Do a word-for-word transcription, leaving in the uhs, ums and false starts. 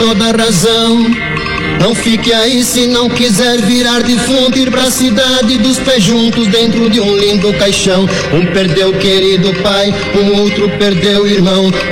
toda a razão. Não fique aí se não quiser virar defunto, ir pra cidade dos pés juntos dentro de um lindo caixão. Um perdeu o querido pai, um outro perdeu o irmão.